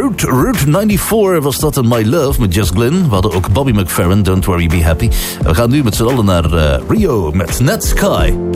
Route 94 was dat en My Love met Just Glynn. We hadden ook Bobby McFerrin, Don't Worry Be Happy. En we gaan nu met z'n allen naar Rio met Net Sky.